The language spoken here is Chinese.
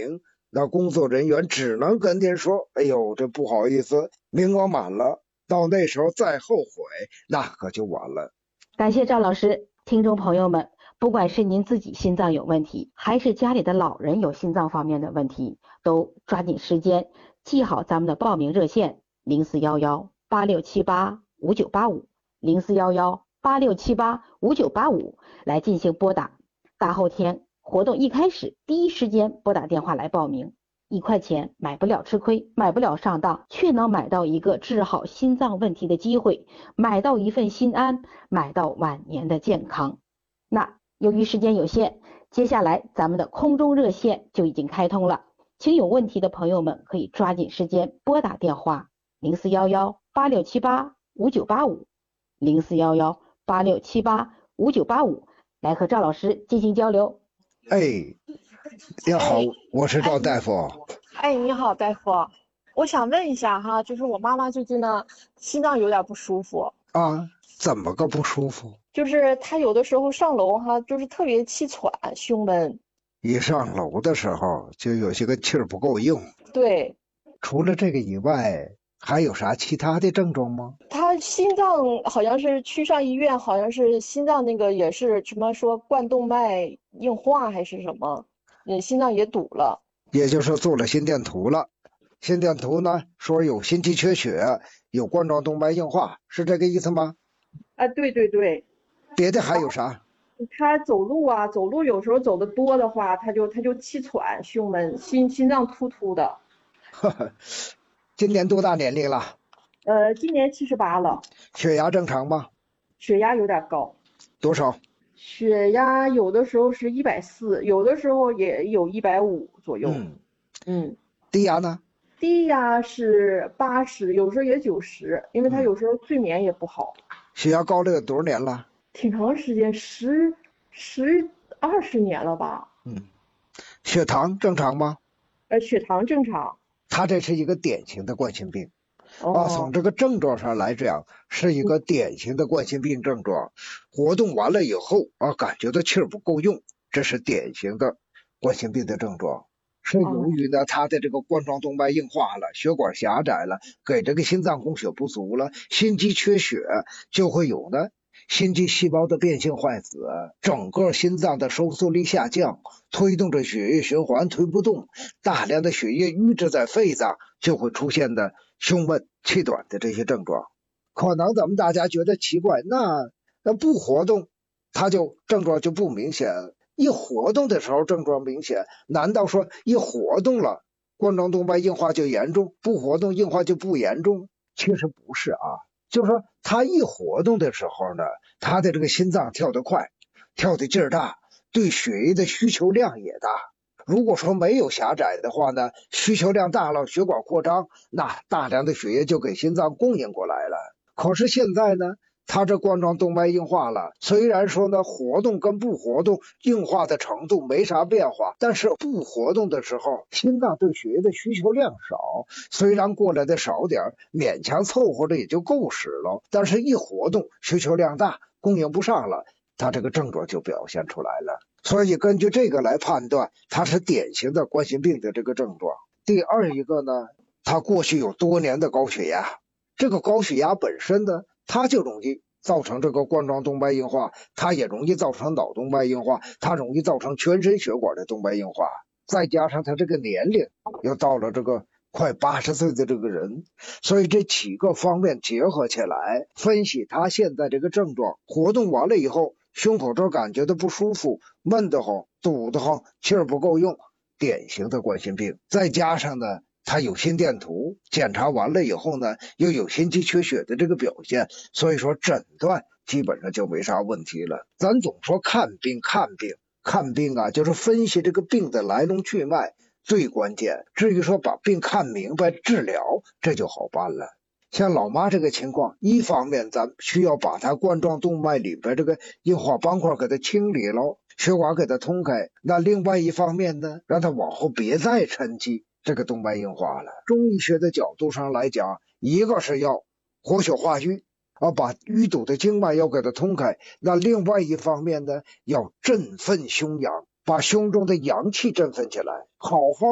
名，那工作人员只能跟您说，哎呦，这不好意思，名额满了，到那时候再后悔，那可就晚了。 感谢赵老师。听众朋友们，不管是您自己心脏有问题，还是家里的老人有心脏方面的问题，都抓紧时间记好咱们的报名热线041186785985，041186785985来进行拨打。大后天活动一开始，第一时间拨打电话来报名，1块钱买不了吃亏，买不了上当，却能买到一个治好心脏问题的机会，买到一份心安，买到晚年的健康。那由于时间有限，接下来咱们的空中热线就已经开通了，请有问题的朋友们可以抓紧时间拨打电话041186785985，041186785985来和赵老师进行交流。 你好，我是赵大夫。 你好，大夫，我想问一下哈，就是我妈妈最近呢心脏有点不舒服啊，怎么个不舒服？ 就是她有的时候上楼哈，就是特别气喘、胸闷。 一上楼的时候就有些个气儿不够用。 对。 除了这个以外，还有啥其他的症状吗？ 她心脏好像是去上医院，好像是心脏那个也是什么说冠动脉硬化还是什么，心脏也堵了。 也就是说做了心电图了。心电图呢说有心肌缺血，有冠状动脉硬化，是这个意思吗？ 对对对。 别的还有啥？ 他走路有时候走得多的话，他就气喘、胸闷、心脏突突的。 今年多大年龄了？ 今年78了。 血压正常吗？ 血压有点高。 多少？ 血压有的时候是140，有的时候也有150左右。 低压呢？ 低压是80，有时候也90，因为他有时候睡眠也不好。 血压高了有多少年了？ 挺长时间，20年了吧。 血糖正常吗？ 血糖正常。 他这是一个典型的冠心病。从这个症状上来讲，是一个典型的冠心病症状。活动完了以后感觉到气儿不够用，这是典型的冠心病的症状。是由于呢他的这个冠状动脉硬化了，血管狭窄了，给这个心脏供血不足了，心肌缺血，就会有呢心肌细胞的变性坏死，整个心脏的收缩力下降，推动着血液循环推不动，大量的血液淤滞在肺脏，就会出现的胸闷气短的这些症状。可能咱们大家觉得奇怪，那不活动它就症状就不明显，一活动的时候症状明显，难道说一活动了冠状动脉硬化就严重，不活动硬化就不严重？其实不是就是说他一活动的时候呢，他的这个心脏跳得快，跳的劲儿大，对血液的需求量也大。如果说没有狭窄的话呢，需求量大了，血管扩张，那大量的血液就给心脏供应过来了。可是现在呢，他这冠状动脉硬化了，虽然说呢活动跟不活动硬化的程度没啥变化，但是不活动的时候心脏对血液的需求量少，虽然过来的少点，勉强凑合着也就够使了，但是一活动需求量大，供应不上了，他这个症状就表现出来了。所以根据这个来判断，它是典型的冠心病的这个症状。第二一个呢，他过去有多年的高血压，这个高血压本身呢，它就容易造成这个冠状动脉硬化，它也容易造成脑动脉硬化，它容易造成全身血管的动脉硬化，再加上他这个年龄又到了这个快80岁的这个人，所以这几个方面结合起来分析他现在这个症状，活动完了以后胸口这儿感觉到不舒服，闷得慌，堵得慌，气儿不够用，典型的冠心病。再加上呢他有心电图，检查完了以后呢又有心肌缺血的这个表现，所以说诊断基本上就没啥问题了。咱总说看病就是分析这个病的来龙去脉最关键，至于说把病看明白治疗，这就好办了。像老妈这个情况，一方面咱们需要把它冠状动脉里边这个硬化斑块给它清理了，血管给它通开，那另外一方面呢，让它往后别再沉积这个动脉硬化了。中医学的角度上来讲，一个是要活血化瘀把淤堵的经脉要给它通开，那另外一方面呢，要振奋胸阳，把胸中的阳气振奋起来。好方